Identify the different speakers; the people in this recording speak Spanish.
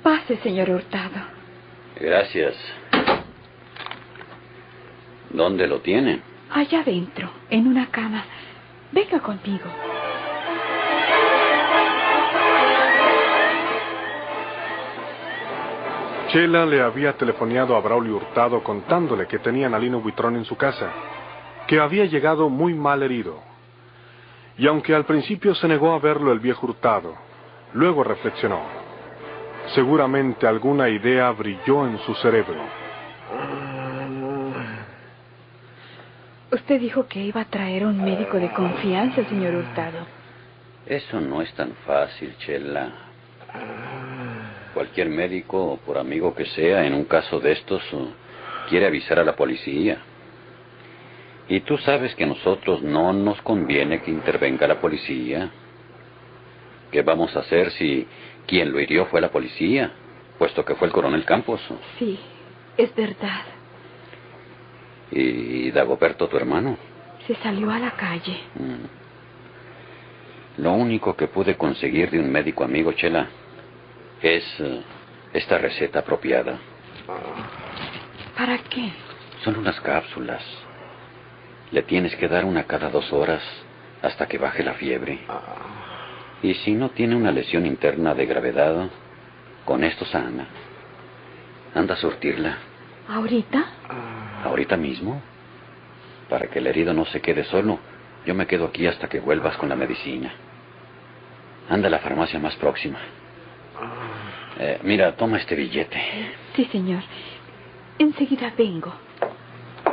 Speaker 1: Pase, señor Hurtado.
Speaker 2: Gracias. ¿Dónde lo tiene?
Speaker 1: Allá adentro, en una cama. Venga conmigo.
Speaker 3: Chela le había telefoneado a Braulio Hurtado contándole que tenían a Lino Buitrón en su casa, que había llegado muy mal herido. Y aunque al principio se negó a verlo el viejo Hurtado, luego reflexionó. Seguramente alguna idea brilló en su cerebro.
Speaker 1: Usted dijo que iba a traer un médico de confianza, señor Hurtado.
Speaker 2: Eso no es tan fácil, Chela. Cualquier médico, por amigo que sea, en un caso de estos, quiere avisar a la policía. Y tú sabes que a nosotros no nos conviene que intervenga la policía. ¿Qué vamos a hacer si quien lo hirió fue la policía, puesto que fue el coronel Campos?
Speaker 1: Sí, es verdad.
Speaker 2: ¿Y Dagoberto, tu hermano?
Speaker 1: Se salió a la calle.
Speaker 2: Lo único que pude conseguir de un médico amigo, Chela, es esta receta apropiada.
Speaker 1: ¿Para qué?
Speaker 2: Son unas cápsulas. Le tienes que dar una cada 2 horas hasta que baje la fiebre. Y si no tiene una lesión interna de gravedad, con esto sana. Anda a surtirla.
Speaker 1: ¿Ahorita?
Speaker 2: Ahorita mismo. Para que el herido no se quede solo, yo me quedo aquí hasta que vuelvas con la medicina. Anda a la farmacia más próxima. Mira, toma este billete.
Speaker 1: Sí, señor. Enseguida vengo.